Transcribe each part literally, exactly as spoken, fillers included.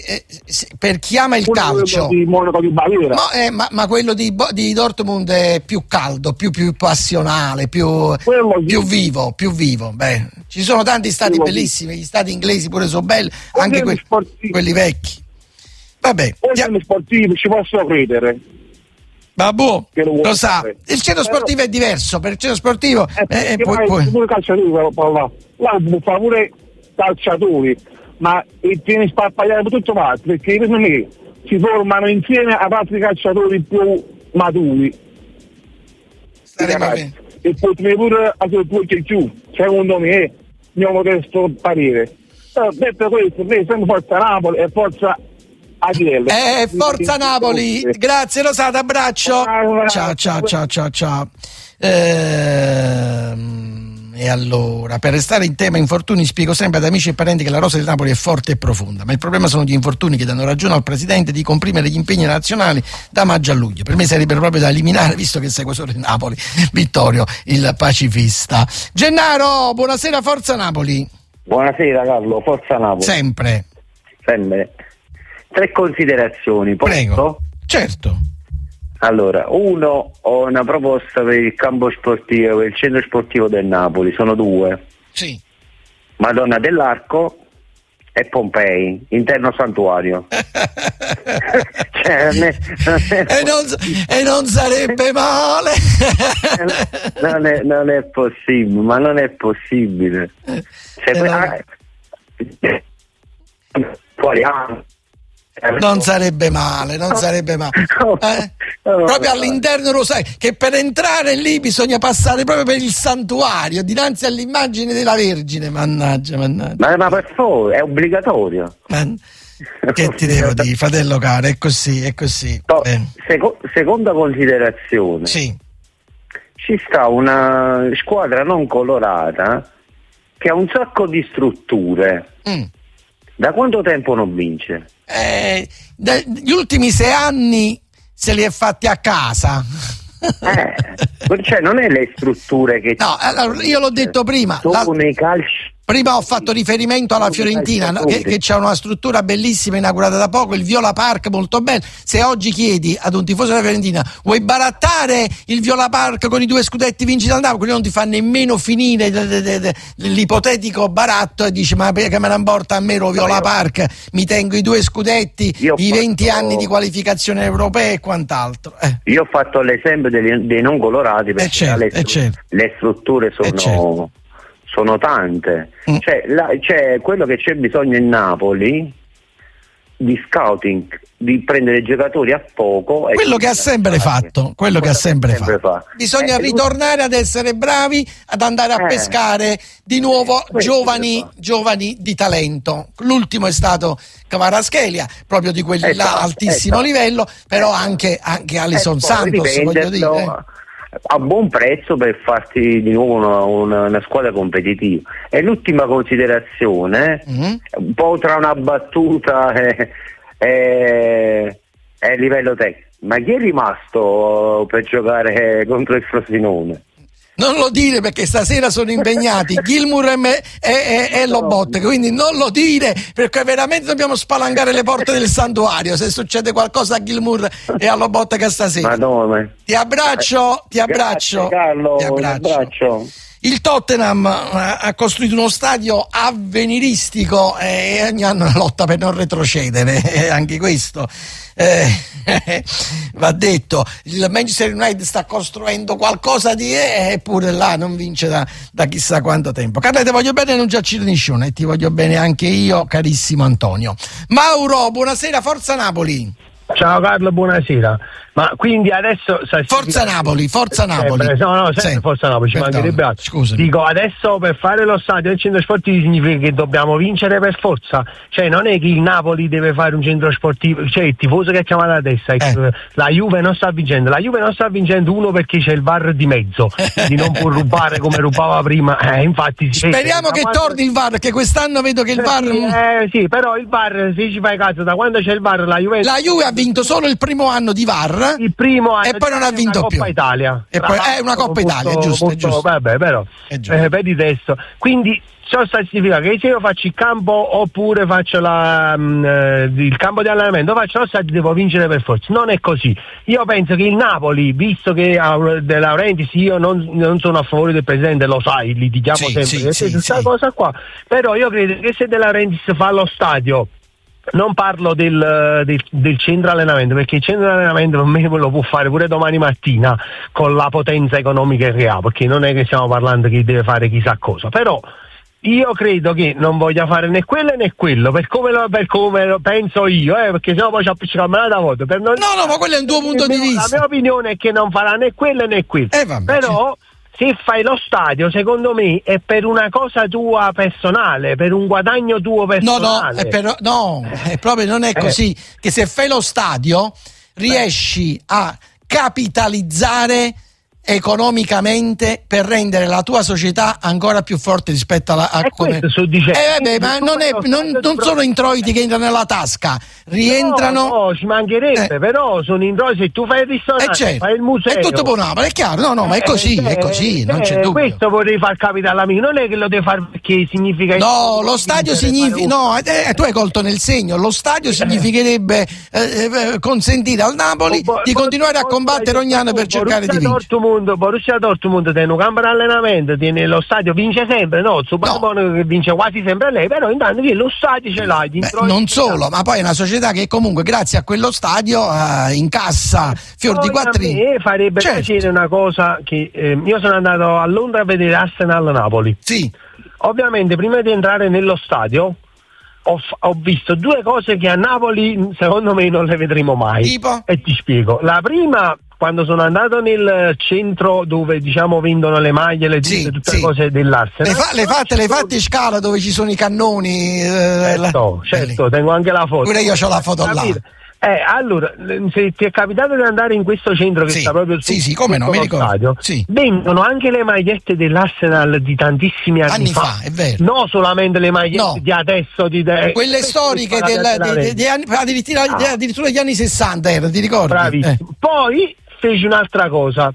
eh, per chi ama il calcio, di Monaco di Baviera. Ma, eh, ma, ma quello di, di Dortmund è più caldo, più, più passionale, più, più vivo, più vivo. Beh, ci sono tanti stati quello bellissimi, gli stati inglesi pure sono belli, anche que- quelli vecchi. Vabbè, poi sportivi ci posso credere. Vabbè, lo, lo sa, il centro sportivo è diverso, per il centro sportivo eh, eh, poi, poi, poi... calciatori là, là fa pure calciatori, ma tiene sparpagliare per tutto l'altro, perché per me si formano insieme ad altri calciatori più maturi e potrei pure a due più, secondo me, il mio modesto parere. Però detto questo, me sempre Forza Napoli e Forza Eh, forza Napoli, grazie Rosato, abbraccio. Ciao ciao ciao ciao ciao. Ehm, e allora, per restare in tema infortuni, spiego sempre ad amici e parenti che la rosa del Napoli è forte e profonda, ma il problema sono gli infortuni che danno ragione al presidente di comprimere gli impegni nazionali da maggio a luglio. Per me sarebbero proprio da eliminare, visto che segue solo il Napoli. Vittorio, il pacifista. Gennaro, buonasera, Forza Napoli. Buonasera Carlo, Forza Napoli. Sempre. Sempre. Tre considerazioni, posso? Prego, certo. Allora, uno, ho una proposta per il campo sportivo, per il centro sportivo del Napoli, sono due. Sì. Madonna dell'Arco e Pompei, interno santuario. cioè, non è, non è e, non, e non sarebbe male. non, è, non è possibile, ma non è possibile. Se eh, ah, fuori ah, non sarebbe male, non sarebbe male. Eh? Proprio all'interno lo sai che per entrare lì bisogna passare proprio per il santuario dinanzi all'immagine della Vergine. Mannaggia, mannaggia. Ma, ma per favore, è obbligatorio. Man... Che ti devo dire, fratello caro, è così, è così. No, eh. seco- seconda considerazione. Sì. Ci sta una squadra non colorata che ha un sacco di strutture. Mm. Da quanto tempo non vince? Eh, gli ultimi sei anni se li è fatti a casa. Eh, cioè non è le strutture che no, allora, io l'ho detto prima. Sono La... nei calci. Prima ho fatto riferimento alla Fiorentina, no? che, che c'è una struttura bellissima inaugurata da poco, il Viola Park molto bello. Se oggi chiedi ad un tifoso della Fiorentina vuoi barattare il Viola Park con i due scudetti vinci dal Napoli, quello non ti fa nemmeno finire de, de, de, de, l'ipotetico baratto e dici ma che me ne importa a me lo Viola no, Park, mi tengo i due scudetti, io i venti fatto... anni di qualificazione europea e quant'altro. Eh. Io ho fatto l'esempio dei, dei non colorati perché eh certo, le, eh certo. le strutture sono... Eh certo. sono tante, mm. cioè, la, cioè quello che c'è bisogno in Napoli di scouting, di prendere giocatori a poco. Quello che ha sempre fatto, quello che ha sempre fatto. Fa. Bisogna eh, ritornare ad essere bravi, ad andare a eh, pescare di nuovo giovani, giovani di talento. L'ultimo è stato Kvaratskhelia, proprio di quelli esatto, là altissimo esatto. livello, però anche, anche Alisson eh, Santos, voglio dire. Eh. A buon prezzo per farti di nuovo una, una, una squadra competitiva. E l'ultima considerazione, mm-hmm. un po' tra una battuta e, e, e livello tecnico, ma chi è rimasto per giocare contro il Frosinone? Non lo dire perché stasera sono impegnati Gilmour e, me, e, e, e Lobotka, quindi non lo dire perché veramente dobbiamo spalancare le porte del santuario se succede qualcosa a Gilmour e a Lobotka stasera. Madonna. Ti abbraccio, ti abbraccio. Grazie, Carlo, ti abbraccio. abbraccio. Il Tottenham ha costruito uno stadio avveniristico e ogni anno una lotta per non retrocedere, e anche questo eh, va detto. Il Manchester United sta costruendo qualcosa di eppure là non vince da, da chissà quanto tempo. Carla, ti voglio bene, non già ci nessuno, e ti voglio bene anche io, carissimo Antonio. Mauro, buonasera, Forza Napoli. Ciao Carlo, buonasera. Ma quindi adesso Forza Napoli, Forza Napoli. Sempre, no, no, sempre sì. Forza Napoli, ci mancherebbe altro. Scusa. Dico, adesso per fare lo stadio del centro sportivo significa che dobbiamo vincere per forza. Cioè non è che il Napoli deve fare un centro sportivo, cioè il tifoso che ha chiamato la testa, eh. la Juve non sta vincendo. La Juve non sta vincendo uno perché c'è il V A R di mezzo, quindi non può rubare come rubava prima. Eh, infatti speriamo che quando... torni il V A R, che quest'anno vedo che il V A R eh, sì, però il V A R, se ci fai caso, da quando c'è il V A R la Juve La Juve ha vinto solo il primo anno di V A R Qatar, il primo anno e poi non ha vinto una più. Coppa Italia. E poi è una Coppa molto, Italia, è giusto, molto, è giusto. Vabbè, però È giusto. eh, vedi testo. Quindi ciò sta a significare che se io faccio il campo oppure faccio la, mh, il campo di allenamento, faccio lo stadio, devo vincere per forza. Non è così. Io penso che il Napoli, visto che De Laurentiis, io non, non sono a favore del presidente, lo sai, litighiamo Sì, sempre sì, che sì, questa sì. cosa qua, però io credo che se De Laurentiis fa lo stadio, non parlo del, del, del centro allenamento, perché il centro allenamento per me lo può fare pure domani mattina con la potenza economica che ha, perché non è che stiamo parlando che deve fare chissà cosa, però io credo che non voglia fare né quello né quello, per come lo, per come lo penso io, eh, perché sennò poi ci appiccichiamo da voto. Per non... No, no, ma quello è un tuo punto di vista. La mia opinione è che non farà né quello né quello. Eh, vabbè, però se fai lo stadio, secondo me è per una cosa tua personale, per un guadagno tuo No, personale. no, è per, no, è proprio non è così. Che se fai lo stadio riesci a capitalizzare economicamente per rendere la tua società ancora più forte rispetto alla a E come questo sto dicendo. eh vabbè, ma non, è, non, non sono introiti che entrano nella tasca, rientrano. No, no, ci mancherebbe, Eh. però sono introiti. Se tu fai il ristorante, Eh, certo. fai il museo, È tutto buono, ma è chiaro, no, no, ma è così, Eh, è così, non eh, c'è dubbio. Questo vorrei far capire all'amico, non è che lo deve fare perché significa. No, lo stadio significa, no, eh, tu hai colto nel segno, lo stadio significherebbe eh, eh, consentire al Napoli Bo- di bo- continuare a bo- combattere ogni anno per cercare di Borussia vincere. Dortmund, Borussia Dortmund tiene un campo di allenamento, tiene lo stadio, vince sempre, no, su Bayern che vince quasi sempre lei, però intanto che lo stadio ce l'ha. Beh, non solo, ma poi è una società che comunque grazie a quello stadio eh, incassa fior di quattrini. A me farebbe Certo. piacere una cosa che eh, io sono andato a Londra a vedere Arsenal-Napoli. Sì. Ovviamente prima di entrare nello stadio ho, f- ho visto due cose che a Napoli secondo me non le vedremo mai. Tipo? E ti spiego. La prima, quando sono andato nel centro dove diciamo vendono le maglie, le Sì, tutte, tutte sì. le cose dell'Arsenal. Le, fa, le fatte, le fatte in scala dove ci sono i cannoni. Eh, la- Certo, certo, tengo anche la foto. Pure io c'ho la foto là. Capito? Eh, allora, se ti è capitato di andare in questo centro che Sì, sta proprio sì, su- sì, come no, sotto mi lo ricordo. stadio, Sì. vendono anche le magliette dell'Arsenal di tantissimi anni, Anni fa, è vero. non solamente le magliette No. di adesso, di de- Quelle questo storiche che fa del, la de- de- Veramente. di anni- addirittura, Ah. addirittura degli anni sessanta era, ti ricordi? Bravissimo. Eh. Poi feci un'altra cosa.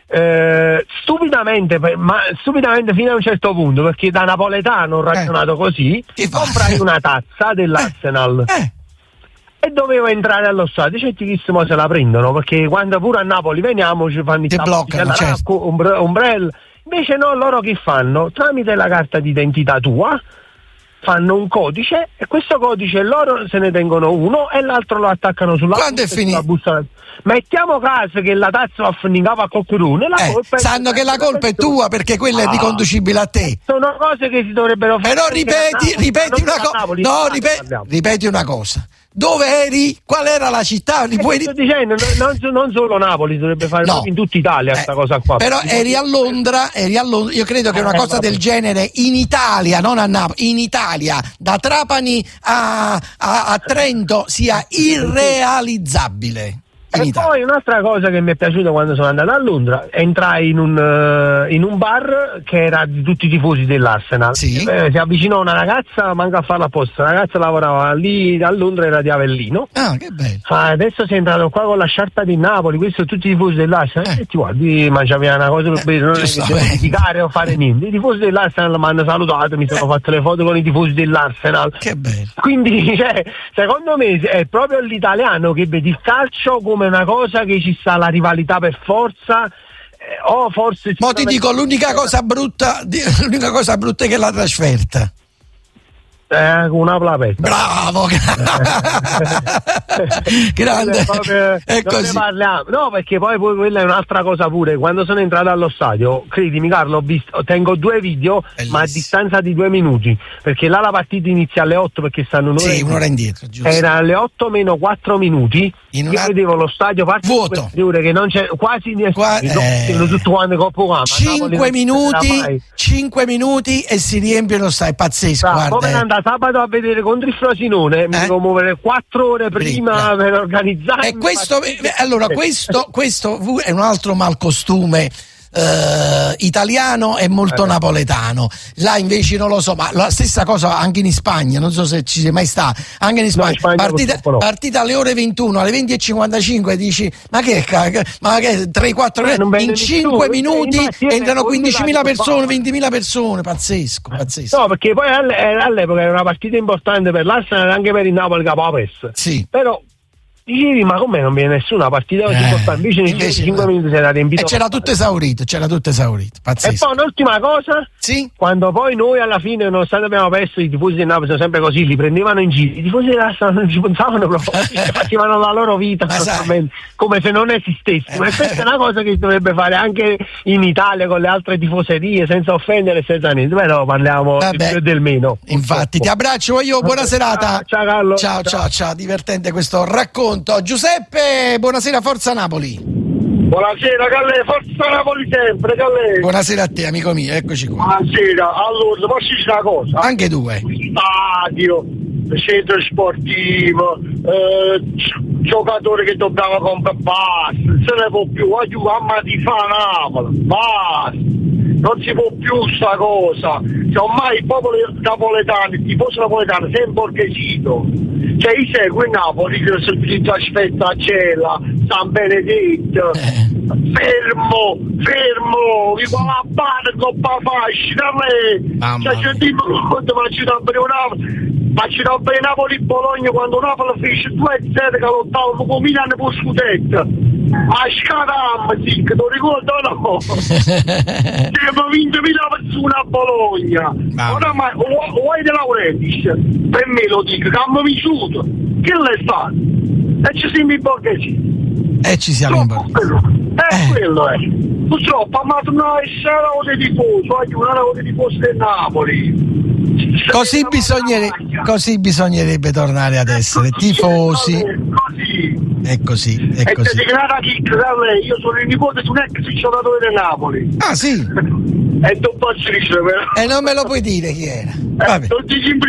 Eh, stupidamente, per- ma stupidamente fino a un certo punto, perché da napoletano ho ragionato così, Che fa? comprai una tazza dell'Arsenal. Eh. E dovevo entrare allo stadio, certi chissimo se la prendono, perché quando pure a Napoli veniamo ci fanno i Ti tappi bloccano, della certo. racco, ombre- ombrello. Invece no, loro che fanno? Tramite la carta d'identità tua fanno un codice e questo codice loro se ne tengono uno e l'altro lo attaccano sulla Quando è busta e finito? sulla busta. Mettiamo caso che la tazza va a finire a qualcuno e la Eh, colpa è sanno che la colpa è tua perché quella è Ah. riconducibile a te. Sono cose che si dovrebbero fare. Però anche a ripeti, Napoli, ripeti non una a cosa. Napoli, No, a ripe- parliamo. ripeti una cosa. Dove eri? Qual era la città? Li puoi ri- Sto dicendo, non, non- non solo Napoli, si dovrebbe fare No. proprio in tutta Italia questa Eh, cosa qua. Però eri a Londra, eri a Londra. Io credo che una Eh, cosa vabbè. del genere in Italia, non a Napoli, in Italia, da Trapani a, a- a Trento sia irrealizzabile. In E Italia. poi un'altra cosa che mi è piaciuta quando sono andato a Londra, entrai in un, eh, in un bar che era di tutti i tifosi dell'Arsenal. Sì. Eh, si avvicinò una ragazza, manca a farla apposta, la ragazza lavorava lì a Londra, era di Avellino. Ah, che bello. Fa, adesso sei entrato qua con la sciarpa di Napoli, questo tutti i tifosi dell'Arsenal. Eh. E ti guardi, mangiavi una cosa per bere, non è che giustamente. devo criticare o fare niente. I tifosi dell'Arsenal mi hanno salutato, mi sono fatto le foto con i tifosi dell'Arsenal. Che bello. Quindi, cioè, secondo me è proprio l'italiano che vede il calcio come una cosa che ci sta la rivalità per forza, eh, o forse. Mo ti dico l'unica cosa brutta, di- l'unica cosa brutta è che la trasferta. Eh, una plapetta. Bravo, grande. Proprio- È non ne così. parliamo. No, perché poi, poi quella è un'altra cosa pure. Quando sono entrato allo stadio, credimi Carlo, ho visto, tengo due video, Bellissimo. ma a distanza di due minuti. Perché là la partita inizia alle otto perché stanno un'ora. Sì, in- un'ora indietro, giusto. Era alle otto meno quattro minuti. In Io una- vedevo lo stadio parte Vuoto. che non c'è quasi nessuno. Qua- eh. Tutto quanto coppo qua. ma Napoli Cinque non minuti, c'era mai. cinque minuti e si riempie lo stadio, è pazzesco, Bravo, guarda. come eh. andare sabato a vedere contro il Frosinone, mi Eh? devo muovere quattro ore prima Prima. per organizzarmi. E questo, partite. eh, allora, questo, questo fu- è un altro malcostume eh, italiano e molto eh. napoletano. Là invece non lo so, ma la stessa cosa anche in Spagna, non so se ci sei mai sta, anche in Spagna, no, in Spagna partita, no. partita alle ore ventuno, alle venti e cinquantacinque dici ma che ma che tre quattro eh, in cinque minuti entrano quindicimila persone, ventimila persone, pazzesco, pazzesco. No, perché poi all'epoca era una partita importante per l'Arsenal e anche per il Napoli Capopes. Sì. Però dicevi, ma com'è non viene nessuna partita oggi eh, invece nei cinque minuti si era riempito e c'era tutto esaurito, c'era tutto esaurito, pazzesco. E poi un'ultima cosa, sì? Quando poi noi alla fine, nonostante abbiamo perso, i tifosi del Napoli sono sempre così, li prendevano in giro, i tifosi dell'Arsenal non ci pensavano proprio, facevano la loro vita come se non esistesse, ma questa è una cosa che si dovrebbe fare anche in Italia con le altre tifoserie, senza offendere, senza niente, però parliamo del più e del meno. Infatti, ti abbraccio io, buona serata. Ah, ciao Carlo. Ciao, ciao, ciao, divertente questo racconto. Giuseppe, buonasera, Forza Napoli. Buonasera Calle, Forza Napoli sempre, Calle. Buonasera a te, amico mio, eccoci qua. Buonasera, allora, posso dire una cosa? Anche due. Stadio, centro sportivo, eh, giocatori che dobbiamo comprare, basta, non se ne può più, voglio mamma di fa Napoli, basta. Non si può più sta cosa, cioè ormai il popolo napoletano, il tifoso napoletano si è imborghesito, cioè io seguo il Napoli che si aspetta a Cella, San Benedetto, eh. fermo, fermo, mi va la barra, coppa fascia, da me, cioè c'è tipo quando ma ci dà bene un Napoli, ma ci dà bene Napoli-Bologna quando Napoli fece due a zero che lottavano con Milano per scudetto. Ma scatamma, sì, che lo ricordo o no? Abbiamo vinto mille persone a Bologna. Ah. Ora ma vuoi De Laurentiis? Per me lo dico, che hanno vissuto. Che l'è stato? E ci siamo in borghesi. E ci siamo in borghesi. Eh, eh, quello è. Purtroppo, ma non essere di tifoso, aiutare di tifoso del Napoli. Così bisognerebbe, così bisognerebbe tornare ad essere tifosi. Così. È così, è e così. Io sono il nipote di un ex giocatore del Napoli. Ah sì? E non posso dire però. E non me lo puoi dire chi era? Eh, lo dici in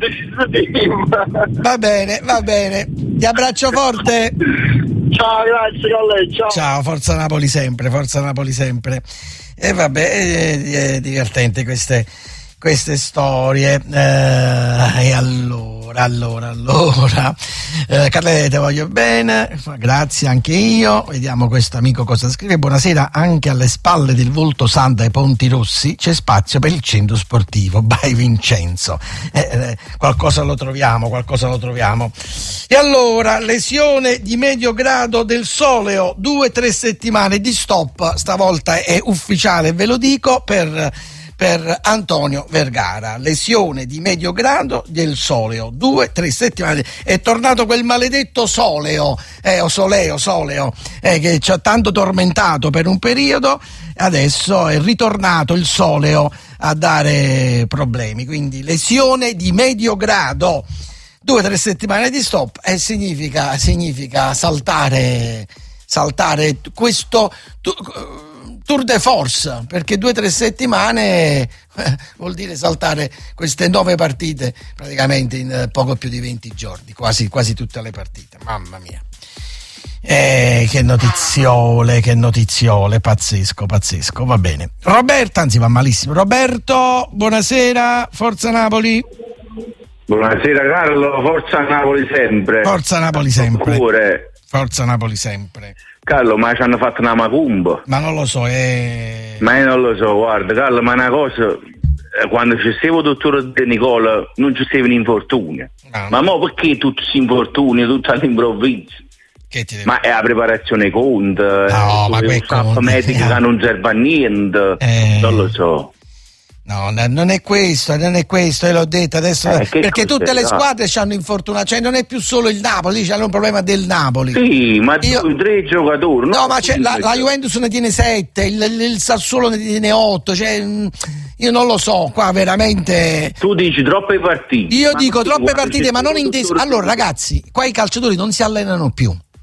privato. Va bene, va bene. Ti abbraccio forte. Ciao, grazie a lei, ciao. Ciao, Forza Napoli sempre, Forza Napoli sempre. E vabbè, è, è divertente queste, queste storie. Eh, e allora, allora, allora. Eh, Carlete, voglio bene, grazie anche io. Vediamo questo amico cosa scrive. Buonasera, anche alle spalle del Volto Santa e Ponti Rossi c'è spazio per il centro sportivo. By Vincenzo. Eh, eh, qualcosa lo troviamo, qualcosa lo troviamo. E allora, lesione di medio grado del soleo, due o tre settimane di stop, stavolta è ufficiale, ve lo dico, per... per Antonio Vergara, lesione di medio grado del soleo, due tre settimane, è tornato quel maledetto soleo, eh, o soleo, soleo, eh, che ci ha tanto tormentato per un periodo, adesso è ritornato il soleo a dare problemi, quindi lesione di medio grado, due tre settimane di stop, e significa, significa saltare, saltare questo... Tu, Tour de force, perché due o tre settimane eh, vuol dire saltare queste nove partite praticamente in eh, poco più di venti giorni, quasi, quasi tutte le partite, mamma mia. Eh, che notiziole, che notiziole, pazzesco, pazzesco, va bene. Roberto, anzi va malissimo. Roberto, buonasera, Forza Napoli. Buonasera Carlo, Forza Napoli sempre. Forza Napoli sempre. Pure. Forza Napoli sempre. Carlo, ma ci hanno fatto una macumba. Ma non lo so, è... Ma io non lo so, guarda, Carlo, ma una cosa, quando ci stava il dottore De Nicola non ci stavano infortuni. No. Ma mo perché tutti questi infortuni, tutto all'improvviso? Che ti ma è la preparazione conto, no, ma quel staff medico che non serve a niente, eh... non lo so. No, non è questo, non è questo, io l'ho detto adesso, eh, perché tutte le squadre ci hanno infortunato, cioè non è più solo il Napoli, c'è un problema del Napoli. Sì, ma io... due, tre giocatori. No, no ma c'è, la, la Juventus ne tiene sette, il, il, il Sassuolo ne tiene otto, cioè io non lo so, qua veramente... Tu dici troppe partite. Io ma dico troppe partite, ma non intese. Allora ragazzi, qua i calciatori non si allenano più.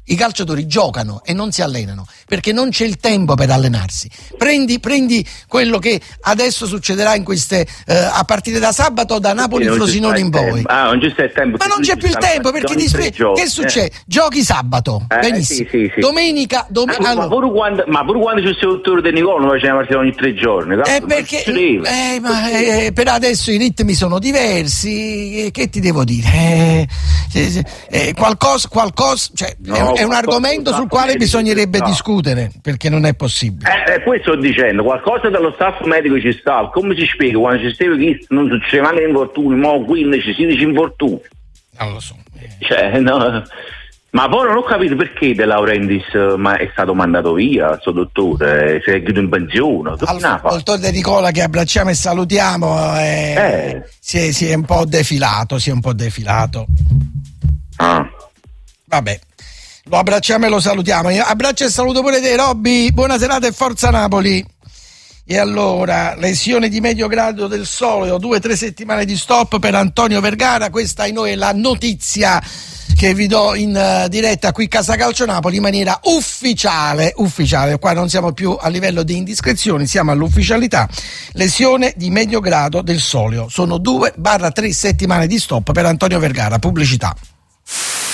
I calciatori giocano e non si allenano perché non c'è il tempo per allenarsi. Prendi, prendi quello che adesso succederà in queste eh, a partire da sabato da Napoli Frosinone in poi. Ah, non c'è il tempo. Ma non c'è più il tempo perché ti spie- che succede? Eh. Giochi sabato, eh, benissimo. Sì, sì, sì. Domenica, dom- ah, allora. ma, pure quando, ma pure quando c'è il seduttore di Nicola non faceva partita ogni tre giorni. Eh, perché eh, ma, eh, per adesso i ritmi sono diversi. Che ti devo dire? Eh, eh, eh, qualcosa, qualcosa, cioè, no, è, è un argomento sul quale bisognerebbe no. discutere perché non è possibile. Eh, eh, poi sto dicendo qualcosa dallo staff medico ci sta. Come si spiega quando ci stava chi non succedeva neanche infortuni, ma quindi ci si dice infortuni? Non lo so. Eh. Cioè, no. Ma poi non ho capito perché De Laurentiis ma è stato mandato via, il suo dottore, si è chiuso in pensione. Al dottore De Nicola che abbracciamo e salutiamo, eh, eh. Si, è, si è un po' defilato, si è un po' defilato. Ah. Vabbè. Lo abbracciamo e lo salutiamo. Abbraccio e saluto pure te, Robby. Buona serata e forza Napoli. E allora, lesione di medio grado del soleo, due o tre settimane di stop per Antonio Vergara. Questa è noi la notizia che vi do in uh, diretta qui Casa Calcio Napoli in maniera ufficiale. Ufficiale, qua non siamo più a livello di indiscrezioni, siamo all'ufficialità. Lesione di medio grado del soleo. Sono due barra tre settimane di stop per Antonio Vergara. Pubblicità.